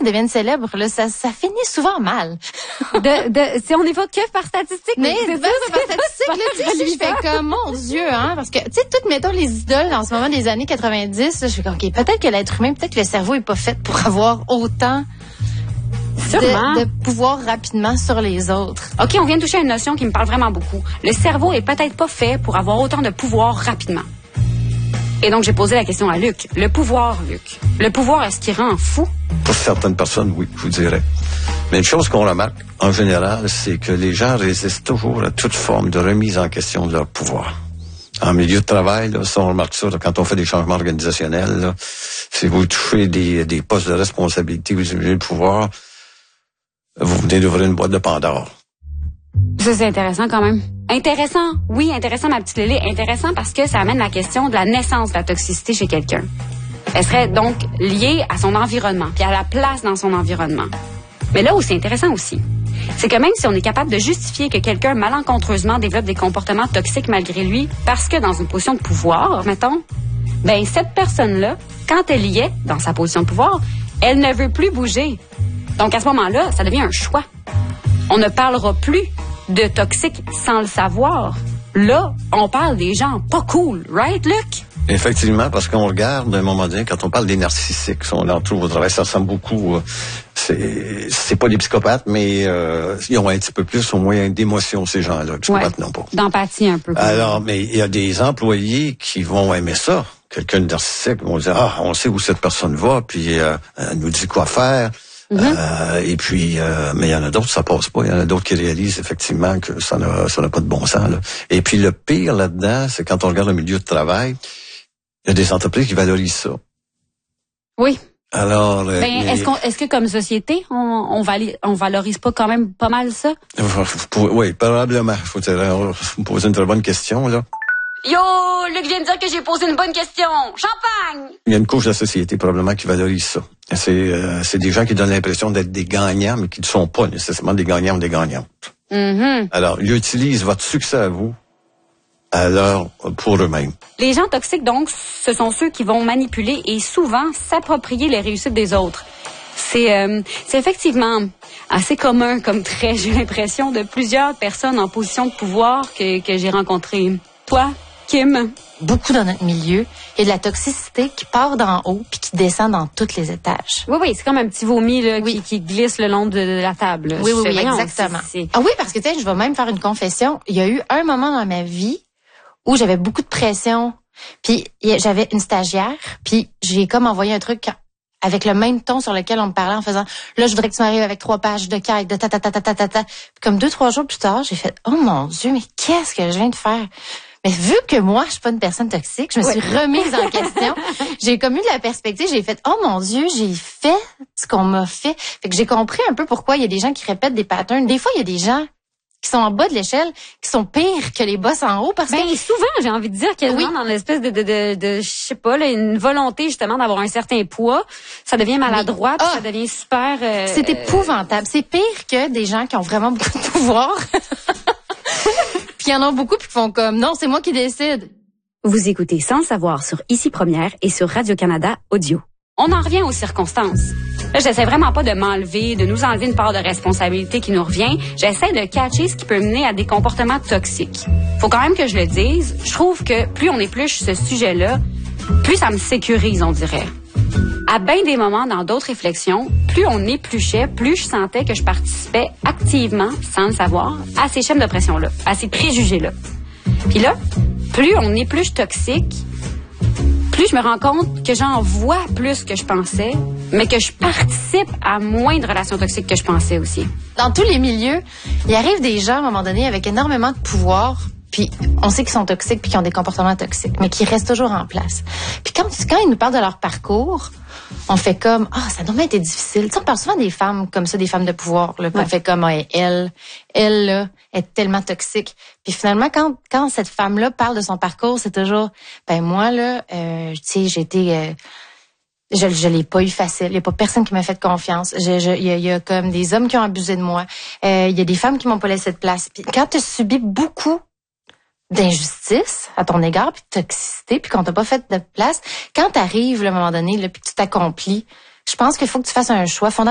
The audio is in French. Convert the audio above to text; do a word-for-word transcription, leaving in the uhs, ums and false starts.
qui deviennent célèbres, là, ça, ça finit souvent mal. de, de, si on évoque que par statistique. Mais, mais ben, c'est par statistique, là, tu sais, je fais comme, mon Dieu, hein, parce que, tu sais, toutes, mettons, les idoles, en ce moment, des années quatre-vingt-dix, là, je fais comme, OK, peut-être que l'être humain, peut-être que le cerveau est pas fait pour avoir autant de, de pouvoir rapidement sur les autres. OK, on vient de toucher à une notion qui me parle vraiment beaucoup. Le cerveau est peut-être pas fait pour avoir autant de pouvoir rapidement. Et donc, j'ai posé la question à Luc. Le pouvoir, Luc. Le pouvoir, est-ce qu'il rend fou? Pour certaines personnes, oui, je vous dirais. Mais une chose qu'on remarque, en général, c'est que les gens résistent toujours à toute forme de remise en question de leur pouvoir. En milieu de travail, là, ça, on remarque ça, là, quand on fait des changements organisationnels, là, si vous touchez des, des postes de responsabilité, vous utilisez le pouvoir, vous venez d'ouvrir une boîte de Pandore. Ça, c'est intéressant quand même. Intéressant, oui, intéressant, ma petite Lily. Intéressant parce que ça amène la question de la naissance de la toxicité chez quelqu'un. Elle serait donc liée à son environnement, puis à la place dans son environnement. Mais là où c'est intéressant aussi, c'est que même si on est capable de justifier que quelqu'un malencontreusement développe des comportements toxiques malgré lui, parce que dans une position de pouvoir, mettons, ben cette personne-là, quand elle y est, dans sa position de pouvoir, elle ne veut plus bouger. Donc à ce moment-là, ça devient un choix. On ne parlera plus de toxiques sans le savoir. Là, on parle des gens pas cool, right, Luc? Effectivement, parce qu'on regarde, à un moment donné, quand on parle des narcissiques, on en trouve au travail, ça ressemble beaucoup, euh, c'est, c'est pas des psychopathes, mais euh, ils ont un petit peu plus, au moins, d'émotion, ces gens-là. Psychopathes, ouais, non pas. D'empathie, un peu. Alors, mais il y a des employés qui vont aimer ça. Quelqu'un de narcissique vont dire, ah, on sait où cette personne va, puis euh, elle nous dit quoi faire. Mm-hmm. Euh, et puis, euh, mais il y en a d'autres, ça passe pas. Il y en a d'autres qui réalisent effectivement que ça n'a, ça n'a pas de bon sens, là. Et puis, le pire là-dedans, c'est quand on regarde le milieu de travail, il y a des entreprises qui valorisent ça. Oui. Alors, ben, mais, est-ce qu'on, est-ce que comme société, on, on, vali, on valorise pas quand même pas mal ça? Oui, probablement. Je vous me poser une très bonne question, là. Yo, Luc vient de dire que j'ai posé une bonne question. Champagne! Il y a une couche de la société probablement qui valorise ça. C'est, euh, c'est des gens qui donnent l'impression d'être des gagnants, mais qui ne sont pas nécessairement des gagnants ou des gagnantes. Mm-hmm. Alors, ils utilisent votre succès à vous, alors pour eux-mêmes. Les gens toxiques, donc, ce sont ceux qui vont manipuler et souvent s'approprier les réussites des autres. C'est, euh, c'est effectivement assez commun comme trait, j'ai l'impression, de plusieurs personnes en position de pouvoir que, que j'ai rencontrées. Toi, Kim? Beaucoup dans notre milieu. Il y a de la toxicité qui part d'en haut puis qui descend dans tous les étages. Oui, oui, c'est comme un petit vomi là, oui. qui, qui glisse le long de, de la table. Là. Oui, oui, oui, voyons, exactement. C'est, c'est... Ah oui, parce que tu sais, je vais même faire une confession. Il y a eu un moment dans ma vie où j'avais beaucoup de pression. Puis j'avais une stagiaire, puis j'ai comme envoyé un truc avec le même ton sur lequel on me parlait en faisant là, je voudrais que tu m'arrives avec trois pages de caille, de ta ta ta ta ta ta ta. Puis comme deux, trois jours plus tard, j'ai fait oh mon Dieu, mais qu'est-ce que je viens de faire? Mais vu que moi, je suis pas une personne toxique, je me suis oui. remise en question. J'ai comme eu de la perspective, j'ai fait oh mon Dieu, j'ai fait ce qu'on m'a fait. Fait que j'ai compris un peu pourquoi il y a des gens qui répètent des patterns. Des fois, il y a des gens qui sont en bas de l'échelle, qui sont pires que les boss en haut parce ben, que souvent, j'ai envie de dire quasiment oui. dans l'espèce de de de, de je sais pas, là, une volonté justement d'avoir un certain pois, ça devient maladroit, oui. ah. ça devient super euh, c'est épouvantable, c'est pire que des gens qui ont vraiment beaucoup de pouvoir. Puis il y en a beaucoup qui font comme non, c'est moi qui décide. Vous écoutez Sans le savoir sur Ici Première et sur Radio-Canada Audio. On en revient aux circonstances. Là, j'essaie vraiment pas de m'enlever, de nous enlever une part de responsabilité qui nous revient. J'essaie de catcher ce qui peut mener à des comportements toxiques. Faut quand même que je le dise. Je trouve que plus on épluche ce sujet-là, plus ça me sécurise, on dirait. À bien des moments, dans d'autres réflexions, plus on épluchait, plus je sentais que je participais activement, sans le savoir, à ces chaînes de pression-là, à ces préjugés-là. Puis là, plus on épluche toxique, plus je me rends compte que j'en vois plus que je pensais, mais que je participe à moins de relations toxiques que je pensais aussi. Dans tous les milieux, il arrive des gens, à un moment donné, avec énormément de pouvoir, puis on sait qu'ils sont toxiques puis qu'ils ont des comportements toxiques, mais qui restent toujours en place. Puis quand, quand ils nous parlent de leur parcours, on fait comme ah, oh, ça doit être difficile. Tu sais, on parle souvent des femmes comme ça, des femmes de pouvoir. Là, ouais. On fait comme ah, elle, elle là, est tellement toxique. Puis finalement, quand quand cette femme-là parle de son parcours, c'est toujours ben moi là, euh, tu sais, j'ai été euh, je je l'ai pas eu facile. Il y a pas personne qui m'a fait confiance. Je, je, il y a, il y a comme des hommes qui ont abusé de moi. Euh, il y a des femmes qui m'ont pas laissé de place. Puis quand tu subis beaucoup d'injustice à ton égard, puis de toxicité, puis qu'on t'a pas fait de place, quand t'arrives, là, à un moment donné, là, puis que tu t'accomplis, je pense qu'il faut que tu fasses un choix fondamental.